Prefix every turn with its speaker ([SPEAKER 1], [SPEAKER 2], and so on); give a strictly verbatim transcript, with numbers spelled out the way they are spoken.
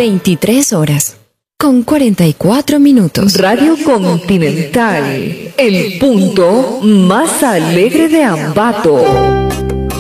[SPEAKER 1] veintitrés horas con cuarenta y cuatro minutos.
[SPEAKER 2] Radio Continental, el punto más alegre de Ambato.